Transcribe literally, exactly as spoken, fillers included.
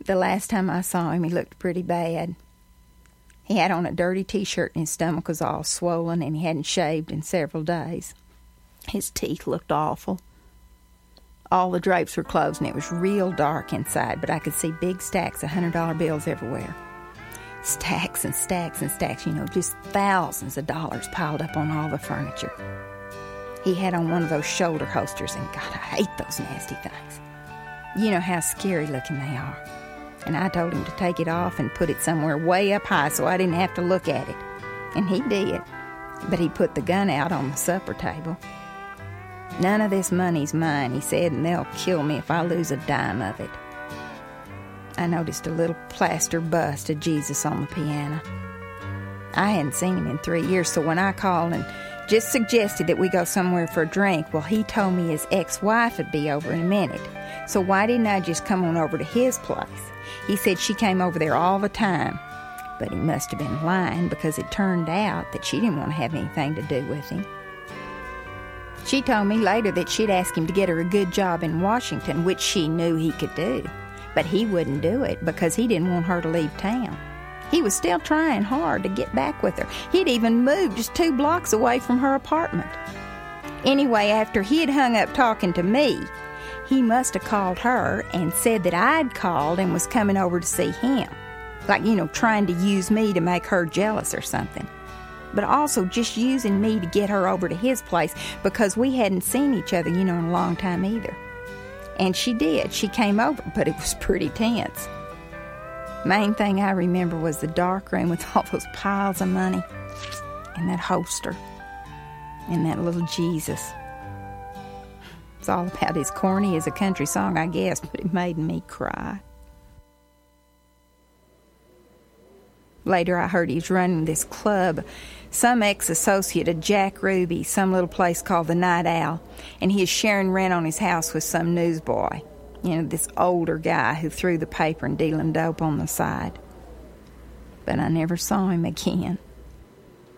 The last time I saw him, he looked pretty bad. He had on a dirty T-shirt and his stomach was all swollen, and he hadn't shaved in several days. His teeth looked awful. All the drapes were closed, and it was real dark inside, but I could see big stacks of one hundred dollar bills everywhere. Stacks and stacks and stacks, you know, just thousands of dollars piled up on all the furniture. He had on one of those shoulder holsters, and God, I hate those nasty things. You know how scary looking they are. And I told him to take it off and put it somewhere way up high so I didn't have to look at it. And he did. But he put the gun out on the supper table. None of this money's mine, he said, and they'll kill me if I lose a dime of it. I noticed a little plaster bust of Jesus on the piano. I hadn't seen him in three years, so when I called and just suggested that we go somewhere for a drink, well, he told me his ex-wife would be over in a minute. So why didn't I just come on over to his place? He said she came over there all the time. But he must have been lying, because it turned out that she didn't want to have anything to do with him. She told me later that she'd ask him to get her a good job in Washington, which she knew he could do. But he wouldn't do it because he didn't want her to leave town. He was still trying hard to get back with her. He'd even moved just two blocks away from her apartment. Anyway, after he'd hung up talking to me, he must have called her and said that I'd called and was coming over to see him. Like, you know, trying to use me to make her jealous or something. But also just using me to get her over to his place because we hadn't seen each other, you know, in a long time either. And she did. She came over, but it was pretty tense. Main thing I remember was the dark room with all those piles of money and that holster and that little Jesus. It's all about as corny as a country song, I guess, but it made me cry. Later, I heard he was running this club, some ex-associate of Jack Ruby, some little place called the Night Owl, and he is sharing rent on his house with some newsboy, you know, this older guy who threw the paper and dealing dope on the side. But I never saw him again.